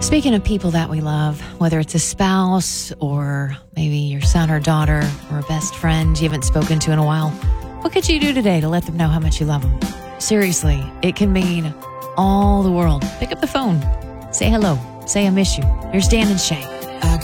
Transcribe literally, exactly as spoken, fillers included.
Speaking of people that we love, whether it's a spouse or maybe your son or daughter or a best friend you haven't spoken to in a while, what could you do today to let them know how much you love them? Seriously, it can mean all the world. Pick up the phone. Say hello. Say I miss you. Here's Dan and Shay.